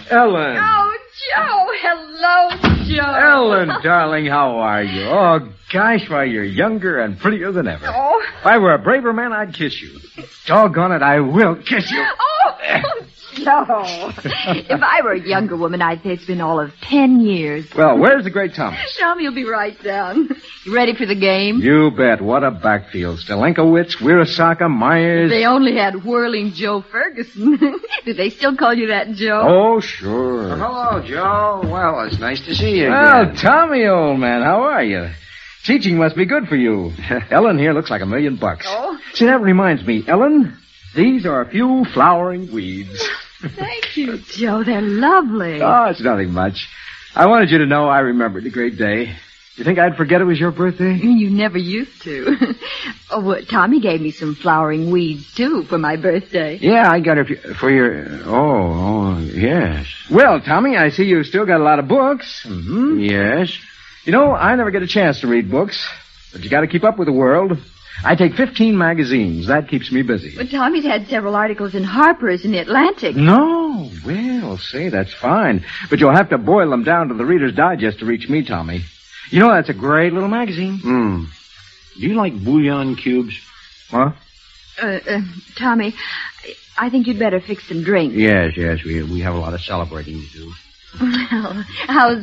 Ellen. Oh, Joe. Hello, Joe. Ellen, darling, how are you? Oh, gosh, why, you're younger and prettier than ever. Oh. If I were a braver man, I'd kiss you. Doggone it, I will kiss you. Oh, Joe. If I were a younger woman, I'd say it's been all of 10 years. Well, where's the great Thomas? Tommy will be right down. You ready for the game? You bet. What a backfield. Stelenkowitz, Wirasaka, Myers. They only had Whirling Joe Ferguson. Do they still call you that, Joe? Oh, sure. Hello, Joe. Well, it's nice to see you Well, again. Tommy, old man, how are you? Teaching must be good for you. Ellen here looks like $1 million. Oh. See, that reminds me, Ellen, these are a few flowering weeds. Thank you, Joe. They're lovely. Oh, it's nothing much. I wanted you to know I remembered the great day. You think I'd forget it was your birthday? You never used to. Oh, well, Tommy gave me some flowering weeds, too, for my birthday. Yeah, I got it for your... Oh, yes. Well, Tommy, I see you've still got a lot of books. Mm-hmm. Yes? You know, I never get a chance to read books, but you got to keep up with the world. I take 15 magazines. That keeps me busy. But Tommy's had several articles in Harper's and the Atlantic. No? Well, say, that's fine. But you'll have to boil them down to the Reader's Digest to reach me, Tommy. You know, that's a great little magazine. Do you like bouillon cubes? Huh? Tommy, I think you'd better fix some drinks. Yes, we have a lot of celebrating to do. Well, how's